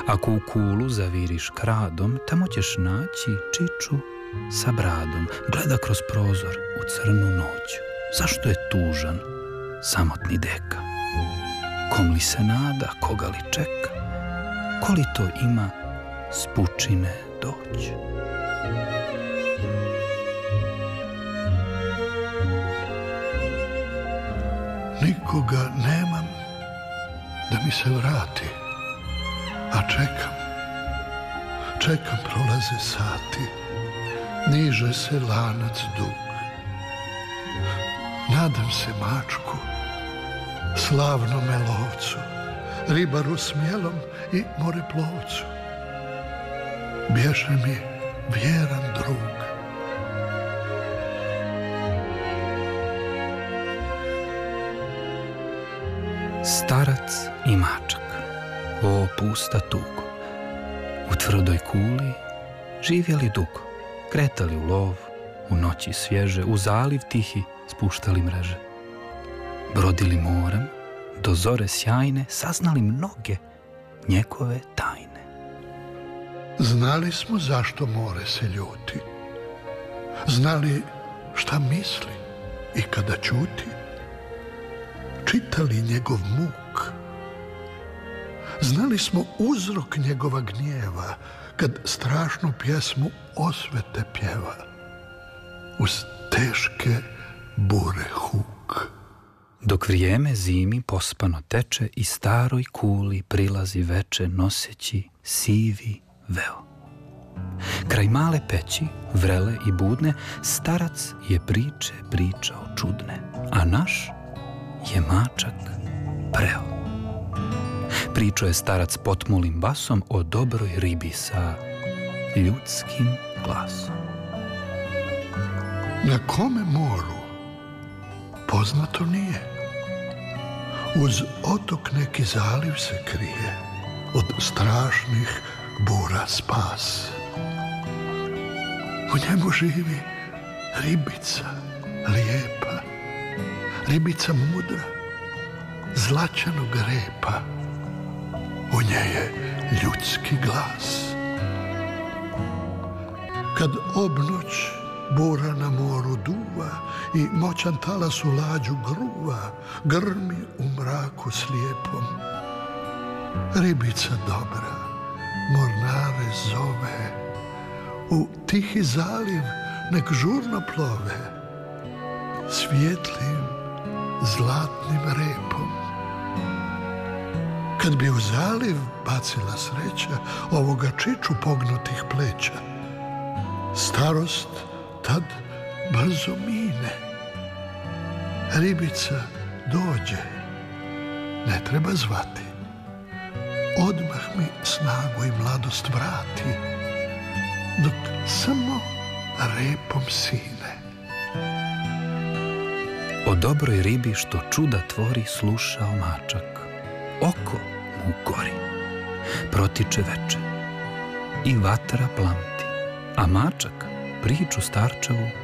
Ako u kulu zaviriš kradom, tamo ćeš naći čiču sa bradom. Gleda kroz prozor u crnu noć. Zašto je tužan samotni deka? Kom li se nada, koga li čeka? Ko li to ima s pučine doći? Nikoga nemam da mi se vrati, a čekam, prolaze sati, niže se lanac dug. Nadam se mačku, slavnome lovcu, ribaru smjelom i moreplovcu. Bješe mi vjeran drug. Starac i mačak, o pusta tugo, u tvrdoj kuli živjeli dugo, kretali u lov, u noći svježe, u zaliv tihi spuštali mreže. Brodili morem, do zore sjajne, saznali mnoge njegove tajne. Znali smo zašto more se ljuti, znali šta misli i kada ćuti, čitali njegov muk. Znali smo uzrok njegova gnjeva, kad strašnu pjesmu osvete pjeva, uz teške bure huk. Dok vrijeme zimi pospano teče i staroj kuli prilazi veče noseći sivi veo. Kraj male peći, vrele i budne, starac je priče pričao čudne, a naš je mačak preo. Pričao je starac potmulim basom o dobroj ribi sa ljudskim glasom. Na kome moru poznato nije, uz otok neki zaliv se krije, od strašnih bura spas. U njemu živi ribica lijepa, ribica mudra, zlačanog repa, u nje je ljudski glas. Kad obnoć bura na moru duva i moćan talas u lađu gruva, grmi u mraku slijepom, ribica dobra mornare zove, u tihi zaliv nek žurno plove, svijetlim zlatnim repom. Kad bi u zaliv bacila sreća ovoga čiču pognutih pleća, starost tad brzo mine. Ribica dođe, ne treba zvati, odmah mi snagu i mladost vrati, dok samo repom sine. O dobroj ribi što čuda tvori slušao mačak. Oko mu gori, protiče veče i vatra plamti, a mačak priču starčevu